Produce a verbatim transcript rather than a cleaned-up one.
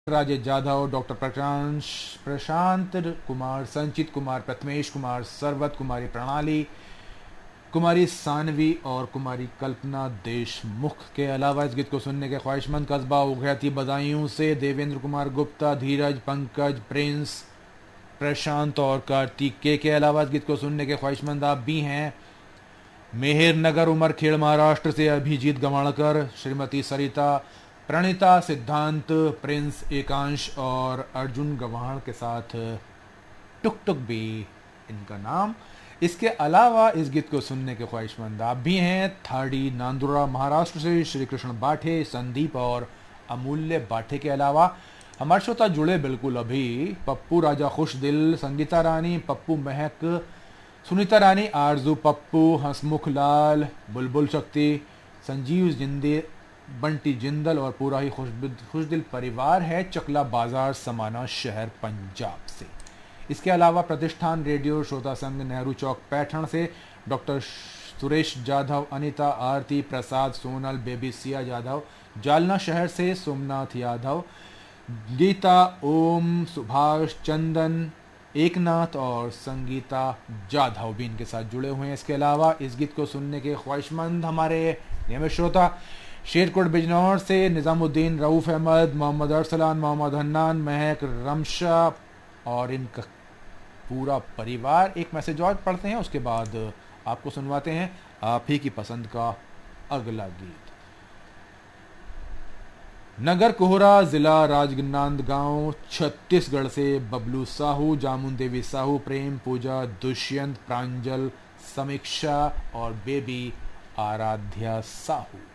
Rajesh Jadhav, doctor प्रशांत प्रशांत कुमार, संचित कुमार, प्रथमेश कुमार, सरवत कुमारी, प्रणाली कुमारी सानवी और कुमारी कल्पना देशमुख के अलावा इस गीत को सुनने के ख्वाहिशमंद कस्बा उगैती बदायूं से देवेंद्र कुमार गुप्ता, धीरज, पंकज, प्रिंस, प्रशांत और कार्तिक के के अलावा इस गीत को सुनने के ख्वाहिशमंद आप भी हैं मेहर नगर उमरखेड़ महाराष्ट्र से अभिजीत गवाणकर, श्रीमती सरिता, प्रणीता, सिद्धांत, प्रिंस, एकांश और अर्जुन गवाण के साथ टुक टुक भी इनका नाम। इसके अलावा इस गीत को सुनने के ख्वाहिशमंद आप भी हैं थाड़ी नांदुरा महाराष्ट्र से श्री कृष्ण बाठे, संदीप और अमूल्य बाठे के अलावा हमारे श्रोता जुड़े बिल्कुल अभी पप्पू राजा, खुश दिल, संगीता रानी, पप्पू महक, सुनीता रानी, आरजू पप्पू, हंसमुख लाल, बुलबुल शक्ति, संजीव जिंदे, बंटी जिंदल और पूरा ही खुशदिल परिवार है चकला बाजार समाना शहर पंजाब से। इसके अलावा प्रतिष्ठान रेडियो श्रोता संघ नेहरू चौक पैठण से डॉक्टर सुरेश जाधव, अनिता, आरती, प्रसाद, सोनल, बेबी सिया जाधव, जालना शहर से सोमनाथ यादव, गीता, ओम, सुभाष, चंदन, एकनाथ और संगीता जाधव भी इनके साथ जुड़े हुए हैं। इसके अलावा इस गीत को सुनने के ख्वाहिशमंद हमारे नियमित श्रोता शेरकोट बिजनौर से निजामुद्दीन, रऊफ अहमद, मोहम्मद अरसलान, मोहम्मद हन्नान, महक, रमशा और इनका पूरा परिवार। एक मैसेज और पढ़ते हैं, उसके बाद आपको सुनवाते हैं आप ही की पसंद का अगला गीत। नगर कोहरा, जिला राजनांदगांव, छत्तीसगढ़ से बबलू साहू, जामुन देवी साहू, प्रेम, पूजा, दुष्यंत, प्रांजल, समीक्षा और बेबी आराध्या साहू।